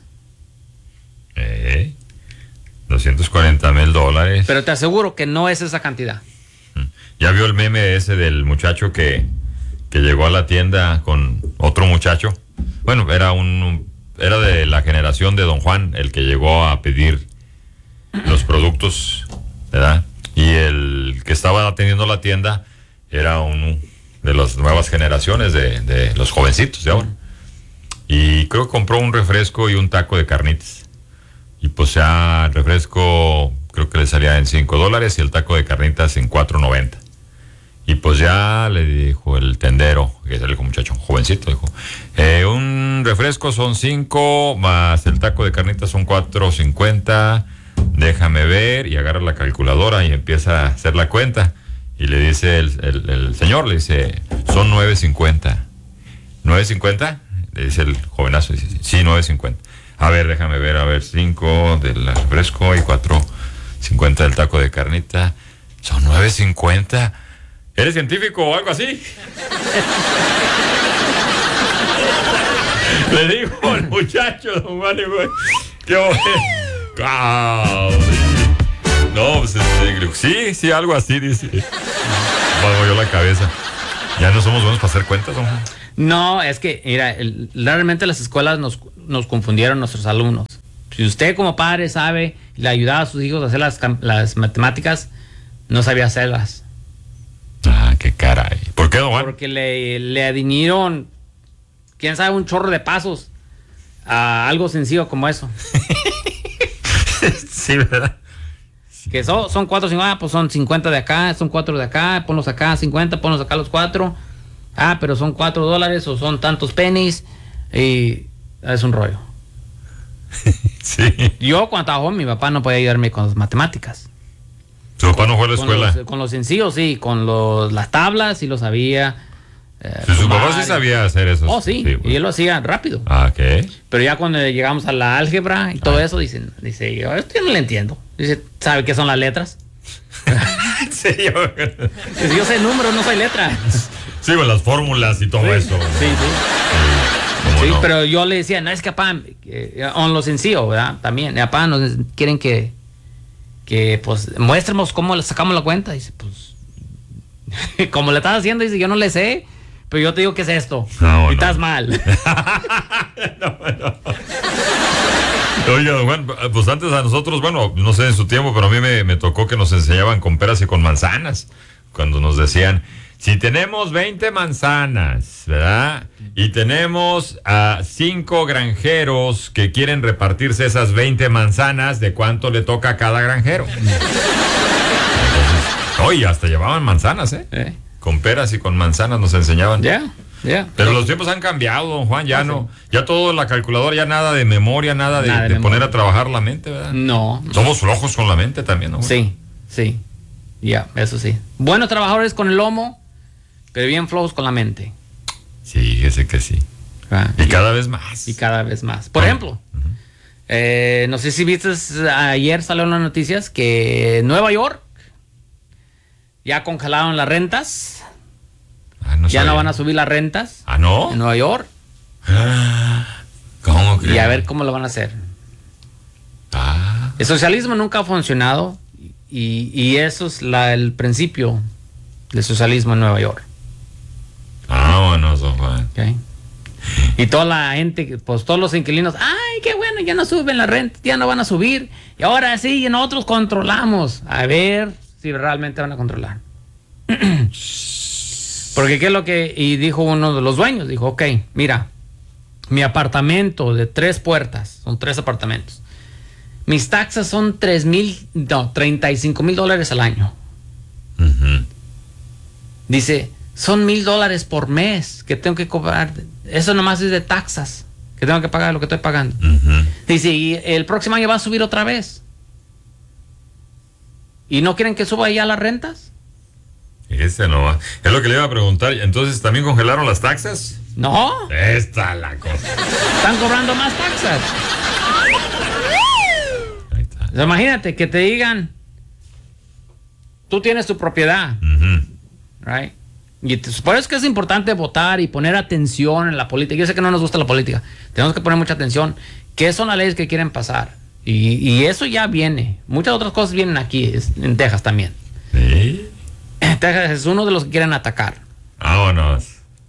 $240,000. Pero te aseguro que no es esa cantidad. ¿Ya vio el meme ese del muchacho que llegó a la tienda con otro muchacho? Bueno, era de la generación de don Juan, el que llegó a pedir los productos, ¿verdad? Y el que estaba atendiendo la tienda era uno de las nuevas generaciones de los jovencitos de ahora. Y creo que compró un refresco y un taco de carnitas. Y pues ya el refresco creo que le salía en $5 y el taco de carnitas en $4.90. Y pues ya le dijo el tendero, que es el muchacho, un jovencito, dijo, un refresco son 5, más el taco de carnitas son $4.50, déjame ver, y agarra la calculadora y empieza a hacer la cuenta. Y le dice el señor, le dice, son $9.50. ¿$9.50? Le dice el jovenazo, dice, sí, $9.50. A ver, déjame ver, 5 del refresco y $4.50 del taco de carnita, son $9.50. ¿Eres científico o algo así? Le digo al muchacho, don Juan, qué bueno. No, pues sí, algo así, dice. Pago yo la cabeza. Ya no somos buenos para hacer cuentas, don Juan. No, es que, mira, realmente las escuelas nos confundieron nuestros alumnos. Si usted como padre sabe, le ayudaba a sus hijos a hacer las matemáticas, no sabía hacerlas. Ah, qué caray. ¿Por qué, don Juan? Porque le adivinieron, quién sabe, un chorro de pasos a algo sencillo como eso. Sí, ¿verdad? Que son 4, 5, pues son 50 de acá, son 4 de acá, ponlos acá 50, ponlos acá los 4. Pero son $4 o son tantos pennies y es un rollo. Sí. Yo cuando estaba joven, mi papá no podía ayudarme con las matemáticas. ¿Su papá no fue a la escuela? Con los sencillos, sí, con las tablas sí lo sabía. Su papá sí sabía hacer eso. Oh, sí, bueno. y él lo hacía rápido. Ah, ok. Pero ya cuando llegamos a la álgebra y todo eso, dice, yo esto yo no le entiendo. Dice, ¿sabe qué son las letras? Sí, Dice, yo sé números, no soy letra. Sí, con las fórmulas y todo eso. Sí. Sí, no? pero yo le decía, no, es que papá, on lo sencillo, ¿verdad? También, papá, nos quieren que pues muéstremos cómo le sacamos la cuenta. Dice, pues, como le estás haciendo, dice, yo no le sé, pero yo te digo que es esto. No, y estás mal. No. Oiga, don Juan, pues antes a nosotros, bueno, no sé en su tiempo, pero a mí me tocó que nos enseñaban con peras y con manzanas. Cuando nos decían, si tenemos 20 manzanas, ¿verdad? Y tenemos a 5 granjeros que quieren repartirse esas 20 manzanas, ¿de cuánto le toca a cada granjero? Entonces, oye, hasta llevaban manzanas, ¿eh? Con peras y con manzanas nos enseñaban. Ya. Pero los tiempos han cambiado, don Juan, ya no. Ya todo en la calculadora, ya nada de memoria, nada de poner a trabajar la mente, ¿verdad? No. Somos flojos con la mente también, ¿no? Sí. Ya, eso sí. Buenos trabajadores con el lomo, pero bien flojos con la mente. Sí, fíjese que sí. Y cada vez más. Por ejemplo, no sé si viste, ayer salieron las noticias que en Nueva York ya congelaron las rentas. Ya no van a subir las rentas. ¿Ah, no? En Nueva York. ¿Cómo crees? Y a ver cómo lo van a hacer. El socialismo nunca ha funcionado y eso es el principio del socialismo en Nueva York. Vámonos, don Juan. Okay. Y toda la gente, pues todos los inquilinos, ay, qué bueno, ya no suben la renta, ya no van a subir. Y ahora sí, nosotros controlamos. A ver si realmente van a controlar. Porque qué es lo que, y dijo uno de los dueños, dijo, ok, mira, mi apartamento de 3 puertas, son 3 apartamentos. Mis taxas son $35,000 al año. Dice, son $1,000 por mes que tengo que cobrar. Eso nomás es de taxas que tengo que pagar lo que estoy pagando. Dice, y el próximo año va a subir otra vez. ¿Y no quieren que suba ya las rentas? Ese no va. Es lo que le iba a preguntar. Entonces, ¿también congelaron las taxas? No. Esta la cosa. Están cobrando más taxas. Ahí está. Imagínate que te digan, tú tienes tu propiedad, right? Y por eso es que es importante votar y poner atención en la política. Yo sé que no nos gusta la política. Tenemos que poner mucha atención. ¿Qué son las leyes que quieren pasar? Y eso ya viene. Muchas otras cosas vienen aquí, en Texas también. ¿Sí? Texas es uno de los que quieren atacar. Vámonos.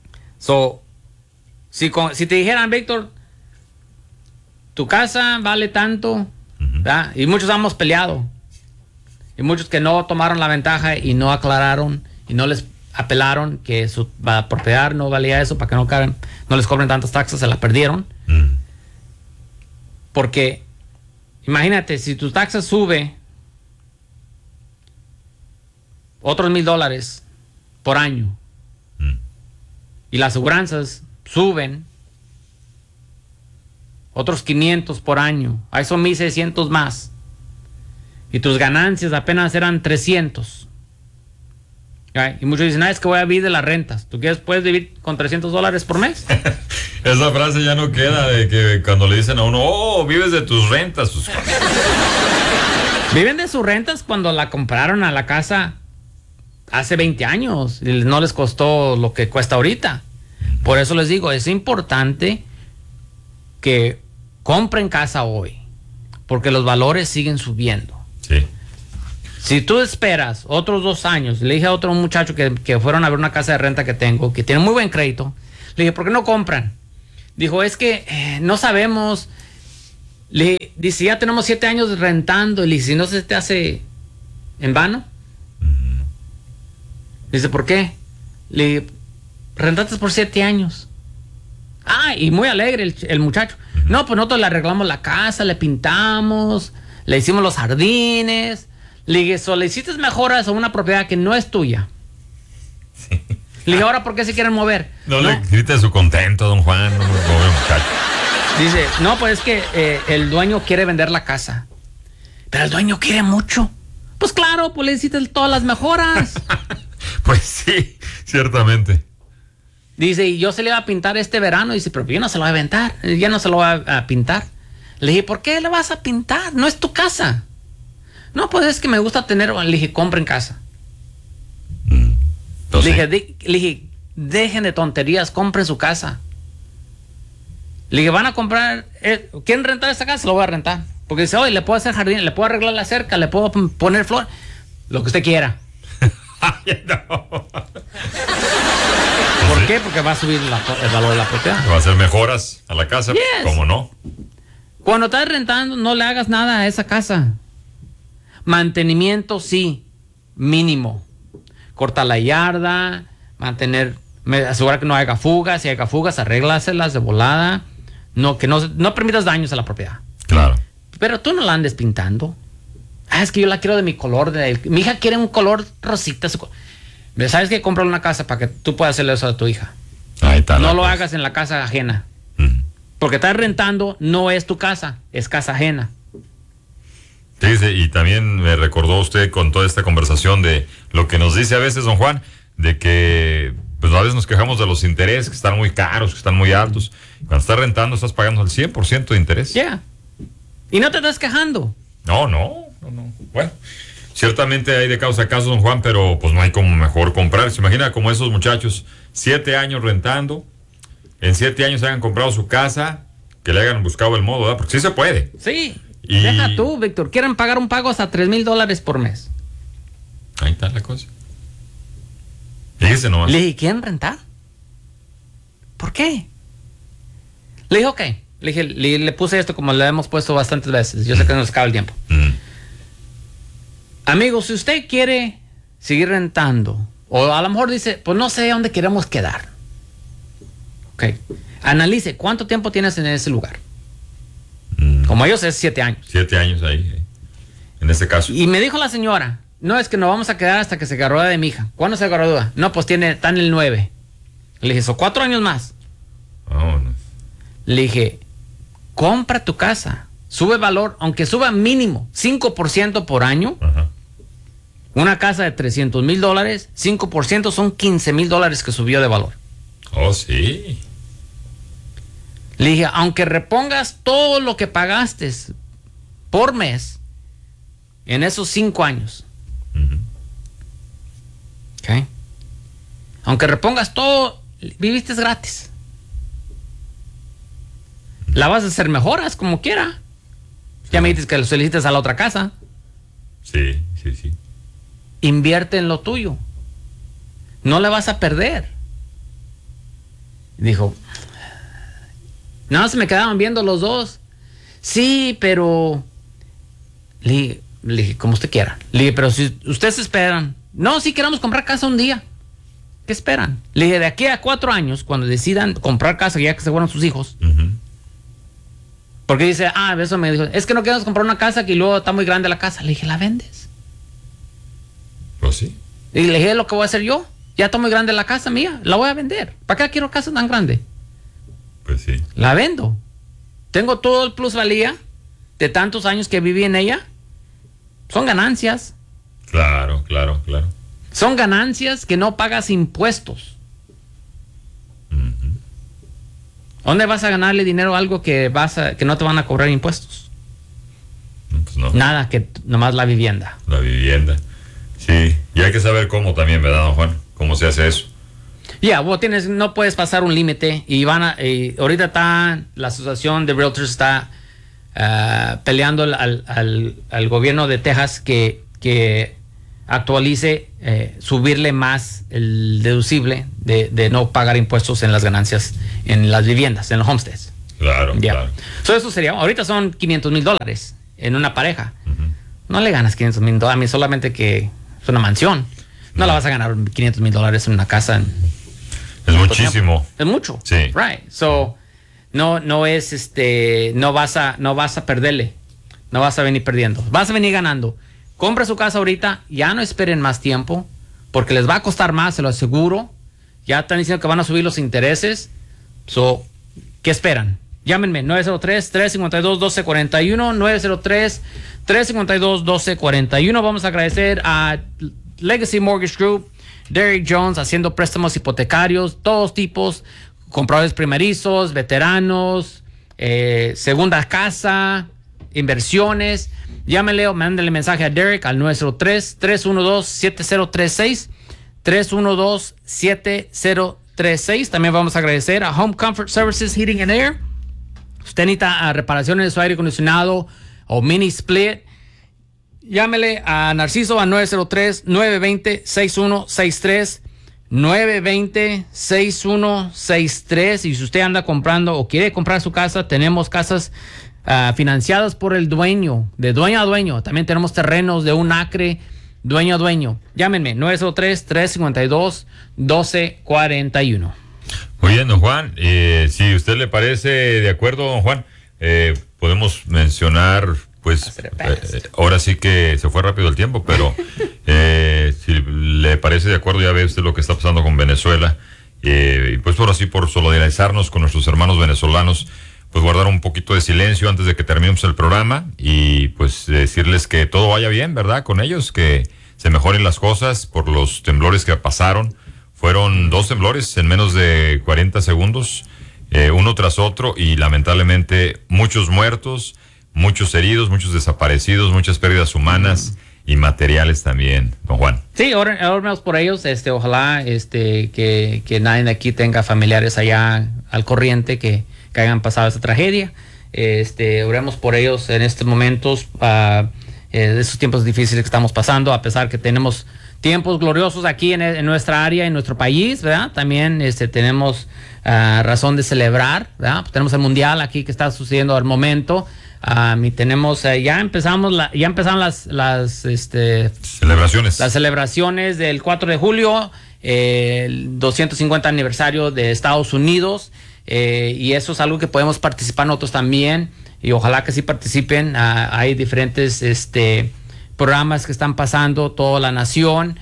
Si te dijeran, Víctor, tu casa vale tanto, ¿verdad? Y muchos hemos peleado. Y muchos que no tomaron la ventaja y no aclararon y no les apelaron que su propiedad no valía eso para que no les cobren tantas taxas, se la perdieron. Porque, imagínate, si tu taxa sube otros $1,000 por año y las aseguranzas suben otros 500 por año, ahí son 1,600 más, y tus ganancias apenas eran 300. ¿Okay? Y muchos dicen, es que voy a vivir de las rentas. ¿Tú puedes vivir con $300 por mes? Esa frase ya no queda, de que cuando le dicen a uno, oh, vives de tus rentas. Viven de sus rentas cuando la compraron a la casa hace 20 años y no les costó lo que cuesta ahorita. Por eso les digo, es importante que compren casa hoy, porque los valores siguen subiendo. Sí. Si tú esperas otros 2 años, le dije a otro muchacho que fueron a ver una casa de renta que tengo, que tiene muy buen crédito, le dije, ¿por qué no compran? Dijo, es que no sabemos. Dice, ya tenemos 7 años rentando. Y le dije, ¿si no se te hace en vano? Dice, ¿por qué? Le dije, rentaste por 7 años. Y muy alegre el muchacho. No, pues nosotros le arreglamos la casa, le pintamos, le hicimos los jardines. Le dije, solicites mejoras a una propiedad que no es tuya. Sí. Le dije, ¿ahora por qué se quieren mover? No le grite su contento, don Juan. No, pobre muchacho. Dice, no, pues es que el dueño quiere vender la casa. Pero el dueño quiere mucho. Pues claro, pues le necesitas todas las mejoras. Pues sí, ciertamente. Dice, y yo se le iba a pintar este verano. Dice, pero yo no se lo voy a aventar. Ya no se lo voy a pintar. Le dije, ¿por qué le vas a pintar? No es tu casa. No, pues es que me gusta tener. Le dije, compren casa. Le dije, dejen de tonterías, compren su casa. Le dije, van a comprar. ¿Quieren rentar esta casa? Lo voy a rentar. Porque dice, oye, le puedo hacer jardín, le puedo arreglar la cerca, le puedo poner flor. Lo que usted quiera. Ay, no. ¿Por qué? Porque va a subir el valor de la propiedad. Va a hacer mejoras a la casa. Yes. ¿Cómo no? Cuando estás rentando, no le hagas nada a esa casa. Mantenimiento, sí, mínimo. Corta la yarda, asegurar que no haya fugas. Si hay fugas, arréglaselas de volada. No permitas daños a la propiedad. Claro. Pero tú no la andes pintando. Es que yo la quiero de mi color. Mi hija quiere un color rosita. ¿Sabes qué? Compra una casa para que tú puedas hacerle eso a tu hija. Ahí está. No lo hagas en la casa ajena. Porque estás rentando, no es tu casa, es casa ajena. Fíjese, y también me recordó usted con toda esta conversación de lo que nos dice a veces don Juan, de que pues a veces nos quejamos de los intereses que están muy caros, que están muy altos. Cuando estás rentando estás pagando el 100% de interés. Ya. Y no te estás quejando. No. Bueno, ciertamente hay de causa a caso, don Juan, pero pues no hay como mejor comprar. Se imagina como esos muchachos, 7 años rentando, en 7 años hayan comprado su casa, que le hayan buscado el modo, ¿verdad? Porque sí se puede. Sí. Deja tú, Víctor. Quieren pagar un pago hasta $3,000 por mes. Ahí está la cosa. Fíjese nomás. Le dije, ¿quieren rentar? ¿Por qué? Le dije, ok. Le puse esto como le hemos puesto bastantes veces. Yo sé que nos acaba el tiempo. Amigo, si usted quiere seguir rentando, o a lo mejor dice, pues no sé dónde queremos quedar. Ok. Analice cuánto tiempo tienes en ese lugar. Como ellos es 7 años. 7 años ahí, en este caso. Y me dijo la señora, no, es que nos vamos a quedar hasta que se gradúe de mi hija. ¿Cuándo se gradúa? No, pues está en el 9. Le dije, son 4 años más. Vámonos. Le dije, compra tu casa, sube valor, aunque suba mínimo 5% por año. Ajá. Una casa de $300,000, 5% son $15,000 que subió de valor. Oh, sí. Le dije, aunque repongas todo lo que pagaste por mes en esos 5 años. ¿Ok? Aunque repongas todo, viviste gratis. La vas a hacer mejoras como quiera. Ya me dices que lo solicites a la otra casa. Sí. Invierte en lo tuyo. No le vas a perder. Dijo, no, se me quedaban viendo los dos. Sí, pero... Le dije, como usted quiera. Le dije, pero si ustedes esperan. No, si queremos comprar casa un día. ¿Qué esperan? Le dije, de aquí a 4 años, cuando decidan comprar casa, ya que se fueron sus hijos. Porque dice, eso me dijo, es que no queremos comprar una casa que luego está muy grande la casa. Le dije, ¿la vendes? Pues sí. Y le dije, lo que voy a hacer yo. Ya está muy grande la casa mía, la voy a vender. ¿Para qué quiero casa tan grande? Pues sí. La vendo. Tengo todo el plusvalía de tantos años que viví en ella. Son ganancias. Claro. Son ganancias que no pagas impuestos. ¿Dónde vas a ganarle dinero a algo que no te van a cobrar impuestos? Pues no. Nada, que nomás la vivienda. La vivienda. Sí. Y hay que saber cómo también, ¿verdad, don Juan? ¿Cómo se hace eso? No puedes pasar un límite y ahorita está la asociación de realtors está peleando al gobierno de Texas que actualice, subirle más el deducible de no pagar impuestos en las ganancias en las viviendas, en los homesteads. Claro, claro. Eso sería, ahorita son $500,000 en una pareja. No le ganas $500,000 a mí, solamente que es una mansión. No la vas a ganar $500,000 en una casa. Es muchísimo. Es mucho. Sí. Right. So, no es no vas a perderle. No vas a venir perdiendo. Vas a venir ganando. Compra su casa ahorita, ya no esperen más tiempo, porque les va a costar más, se lo aseguro. Ya están diciendo que van a subir los intereses. So, ¿qué esperan? Llámenme, 903-352-1241, 903-352-1241. Vamos a agradecer a Legacy Mortgage Group, Derek Jones, haciendo préstamos hipotecarios, todos tipos, compradores primerizos, veteranos, segunda casa, inversiones. Llámenle o mándale mensaje a Derek al 903-312-7036, 312-7036. También vamos a agradecer a Home Comfort Services Heating and Air. Usted necesita reparaciones de su aire acondicionado o mini split. Llámele a Narciso a 903-920-6163, 920-6163. Y si usted anda comprando o quiere comprar su casa, tenemos casas financiadas por el dueño, de dueño a dueño. También tenemos terrenos de 1 acre, dueño a dueño. Llámenme, 903-352-1241. Muy bien, don Juan. Si usted le parece de acuerdo, don Juan, podemos mencionar, pues, ahora sí que se fue rápido el tiempo, pero si le parece de acuerdo, ya ve usted lo que está pasando con Venezuela. Y pues por solidarizarnos con nuestros hermanos venezolanos, pues guardar un poquito de silencio antes de que terminemos el programa y pues decirles que todo vaya bien, ¿verdad? Con ellos, que se mejoren las cosas por los temblores que pasaron. Fueron 2 temblores en menos de 40 segundos, uno tras otro, y lamentablemente muchos muertos, muchos heridos, muchos desaparecidos, muchas pérdidas humanas y materiales también, don Juan. Sí, oremos por ellos, ojalá que nadie de aquí tenga familiares allá al corriente que hayan pasado esta tragedia. Oremos por ellos en estos momentos, de esos tiempos difíciles que estamos pasando, a pesar que tenemos tiempos gloriosos aquí en nuestra área, en nuestro país, ¿verdad? También tenemos razón de celebrar, ¿verdad? Pues tenemos el mundial aquí que está sucediendo al momento, y tenemos ya empezaron las celebraciones del 4 de julio, el 250 aniversario de Estados Unidos, y eso es algo que podemos participar nosotros también, y ojalá que sí participen. Hay diferentes programas que están pasando toda la nación.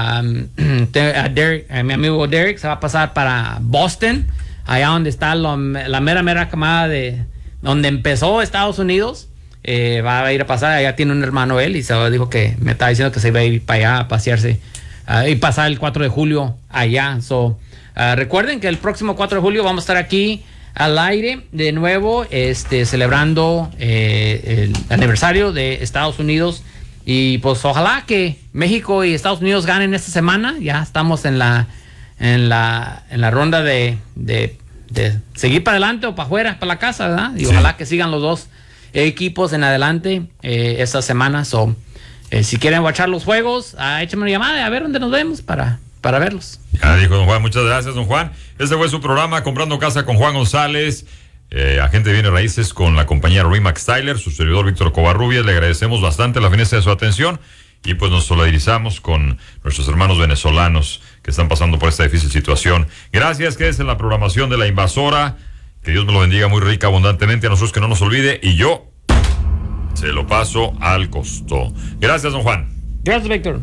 Mi amigo Derek se va a pasar para Boston, allá donde está la mera camada de donde empezó Estados Unidos. Va a ir a pasar, allá tiene un hermano él, y dijo que me estaba diciendo que se iba a ir para allá a pasearse y pasar el 4 de julio allá. Recuerden que el próximo 4 de julio vamos a estar aquí al aire de nuevo, celebrando el aniversario de Estados Unidos. Y pues ojalá que México y Estados Unidos ganen esta semana. Ya estamos en la ronda de seguir para adelante o para afuera, para la casa, ¿verdad? Y sí, ojalá que sigan los dos equipos en adelante esta semana. Si quieren watchar los juegos, échame una llamada a ver dónde nos vemos para verlos. Ya dijo don Juan, muchas gracias, don Juan. Este fue su programa Comprando Casa con Juan González, agente de bienes raíces con la compañía Remax Tyler, su servidor Víctor Covarrubias. Le agradecemos bastante la fineza de su atención y pues nos solidarizamos con nuestros hermanos venezolanos que están pasando por esta difícil situación. Gracias, quédese en la programación de La Invasora. Que Dios me lo bendiga muy rica, abundantemente, a nosotros que no nos olvide, y yo se lo paso al costo. Gracias, don Juan. Gracias, Víctor.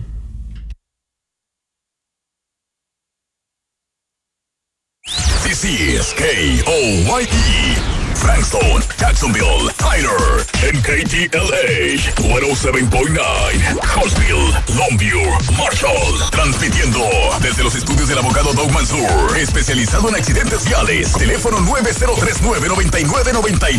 This is KOYE, Frankston, Jacksonville, Tyler, and KTLA 107.9, Huntsville, Longview, Marshall, transmitiendo desde los estudios del abogado Doug Mansour, especializado en accidentes viales. Teléfono 903-999-99.